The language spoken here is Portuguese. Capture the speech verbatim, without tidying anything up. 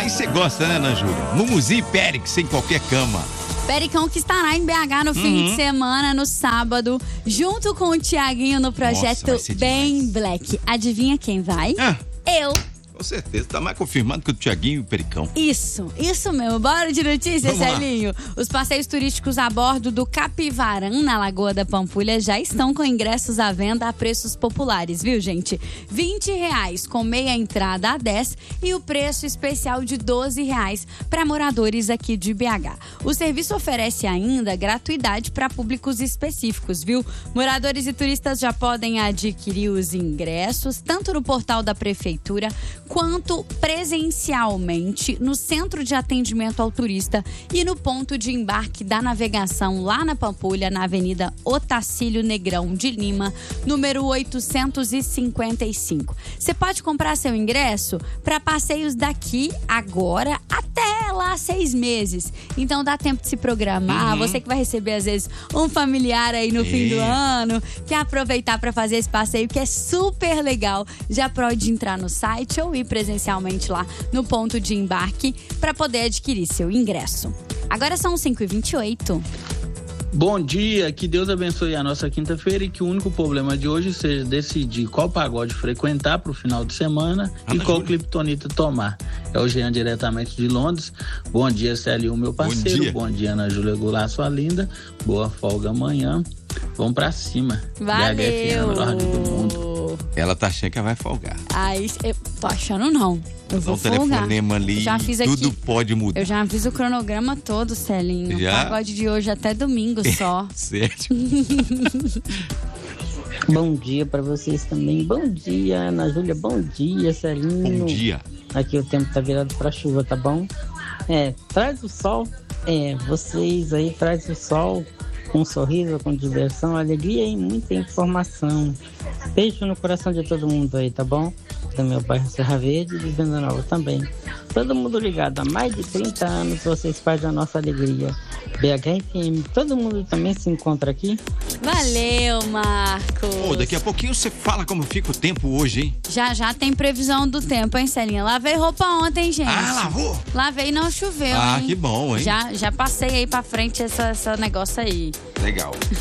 Aí você gosta, né, Ana Júlia? Mumuzinho e Périx em qualquer cama. Pericão que estará em B H no fim Uhum. de semana, no sábado, junto com o Tiaguinho no projeto Nossa, vai ser Bem demais. Black. Adivinha quem vai? Ah. Eu. Com certeza, tá mais confirmado que o Tiaguinho e o Pericão. Isso, isso mesmo. Bora de notícias, Vamos lá. Celinho. Os passeios turísticos a bordo do Capivarã, na Lagoa da Pampulha, já estão com ingressos à venda a preços populares, viu, gente? vinte reais com meia entrada a dez e o preço especial de doze reais para moradores aqui de B H. O serviço oferece ainda gratuidade para públicos específicos, viu? Moradores e turistas já podem adquirir os ingressos tanto no portal da Prefeitura quanto presencialmente no Centro de Atendimento ao Turista e no ponto de embarque da navegação lá na Pampulha, na Avenida Otacílio Negrão de Lima, número oitocentos e cinquenta e cinco. Você pode comprar seu ingresso para passeios daqui, agora, até lá seis meses. Então dá tempo de se programar. Uhum. Você que vai receber, às vezes, um familiar aí no É. fim do ano, quer aproveitar para fazer esse passeio que é super legal, já pode entrar no site ou ir presencialmente lá no ponto de embarque para poder adquirir seu ingresso. Agora são cinco e vinte e oito. Bom dia, que Deus abençoe a nossa quinta-feira e que o único problema de hoje seja decidir qual pagode frequentar para o final de semana Ana e qual Júlia. criptonita tomar. É o Jean, diretamente de Londres. Bom dia, C L um, meu parceiro. dia. Bom dia, Ana Júlia Goulart, sua linda. Boa folga amanhã. Vamos pra cima. B H F M, a melhor rádio do mundo. Valeu! Ela tá achando que ela vai folgar. Aí, eu tô achando não. Eu vou Um folgar. telefonema ali, Eu já fiz tudo aqui. pode mudar. Eu já fiz o cronograma todo, Celinho. Já? O pagode de hoje até domingo só. Certo. Bom dia pra vocês também. Bom dia, Ana Júlia. Bom dia, Celinho. Bom dia. Aqui o tempo tá virado pra chuva, tá bom? É, traz o sol. É, vocês aí traz o sol com um sorriso, com diversão, alegria e muita informação. Beijo no coração de todo mundo aí, tá bom? Do meu bairro Serra Verde e de Venda Nova também. Todo mundo ligado há mais de trinta anos, vocês fazem a nossa alegria. B H F M, todo mundo também se encontra aqui? Valeu, Marcos. Pô, daqui a pouquinho você fala como fica o tempo hoje, hein? Já já tem previsão do tempo, hein, Celinha? Lavei roupa ontem, gente. Ah, lavou? Lavei e não choveu, Ah, hein? que bom, hein? Já, já passei aí pra frente essa, essa negócio aí. Legal.